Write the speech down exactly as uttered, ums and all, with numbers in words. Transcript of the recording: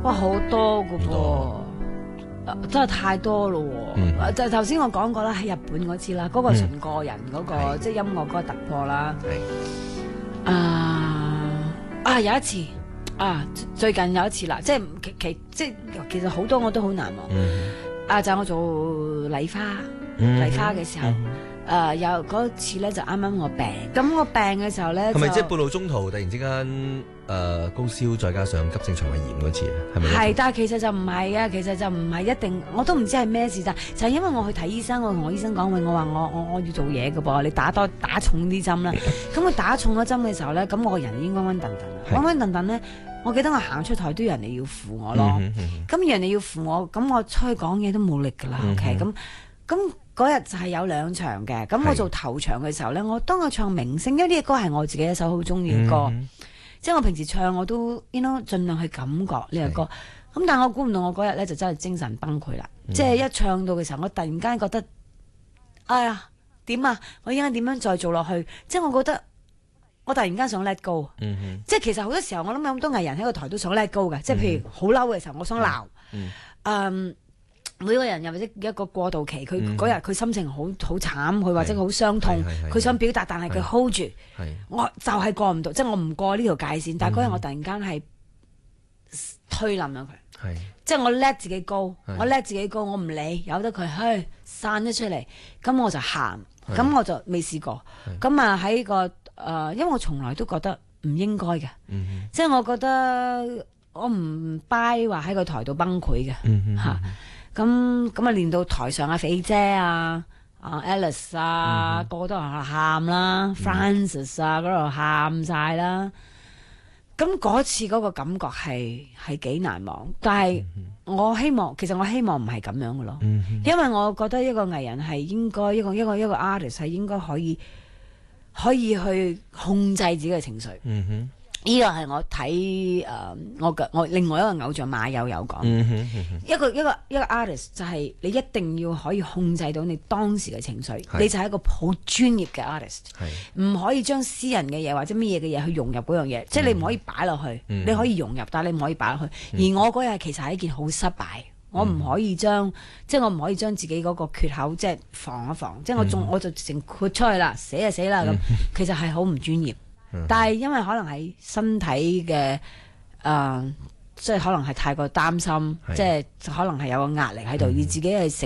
哇，好多噶噃。真係太多咯喎！嗯、就頭先我講過啦，喺日本嗰次啦，嗰、嗰個純個人嗰、嗰個、嗯、即係音樂嗰個突破啦。啊啊有一次啊，最近有一次啦，即係其其即係其實好多我都好難忘。嗯、啊就係、我做禮花禮、嗯、花嘅時候。嗯誒、呃，有嗰次咧就啱啱我病，咁我病嘅時候咧，係咪即係半路中途突然之間誒、呃、高燒，再加上急性腸胃炎嗰次，係咪？ 係，但係其實就唔係嘅，其實就唔係一定，我都唔知係咩事，但就係因為我去睇醫生，我同我醫生講，喂，我話我我我要做嘢嘅噃，你打多打重啲針啦。咁佢打重咗針嘅時候咧，咁我個人已經暈暈沌沌啦，暈暈沌沌咧，我記得我行出台都有人哋要扶我咯，咁、嗯嗯嗯、人哋要扶我，咁我出去講嘢都冇力噶啦、嗯、，OK， 咁咁。嗰日就係有兩場嘅，咁我做頭場嘅時候咧，我當我唱明星，因為呢隻歌係我自己一首好中意嘅歌，嗯、即係我平時唱我都 you know 盡量去感覺呢隻歌，咁但係我估唔到我嗰日咧就真係精神崩潰啦，嗯、即係一唱到嘅時候，我突然間覺得，哎呀點啊，我應該點樣再做落去？即係我覺得我突然間想 let go，、嗯、即係其實好多時候我諗有咁多藝人喺個台都想 let go 嘅，即係譬如好嬲嘅時候，我想鬧，嗯。嗯每個人又或者一個過渡期，佢嗰日佢心情好好慘，佢或者好傷痛，佢想表達，但係佢 hold 住，我就係過唔到，即係我唔過呢條界線。但係嗰日我突然間係推冧咗佢，即係我 let 自己高，我 let 自己高，我唔理，由得佢去散咗出嚟，咁我就喊，咁我就未試過，咁啊喺個誒、呃，因為我從來都覺得唔應該嘅，嗯、即係我覺得我唔 buy 話喺個台度崩潰嘅嚇。嗯嗯咁咁啊，練到台上阿肥姐啊、啊 Alice 啊，嗯、個個都喺度喊啦、嗯、，Francis 啊嗰度喊晒啦。咁嗰次嗰個感覺係係幾難忘，但係我希望，其實我希望唔係咁樣嘅咯，嗯、因為我覺得一個藝人係應該一個一個一個 artist 係應該可以可以去控制自己嘅情緒。嗯哼呢個係我睇誒、呃、我嘅我另外一個偶像馬友有講，嗯哼嗯哼一個一個一個 artist 就係你一定要可以控制到你當時嘅情緒，你就係一個好專業嘅 artist，唔可以將私人嘅嘢或者乜嘢嘅嘢去融入嗰樣嘢，即係、嗯、你唔可以擺落去，嗯、你可以融入，但係你唔可以擺落去。嗯、而我嗰日其實係一件好失敗，嗯、我唔可以將即係我唔可以將自己嗰個缺口即係防一防，即係、嗯、我仲我就直情豁出去啦，死就死啦咁，嗯、其實係好唔專業。但係因為可能係身體嘅誒、呃，即係可能係太過擔心，即係可能係有個壓力喺度，而自己係成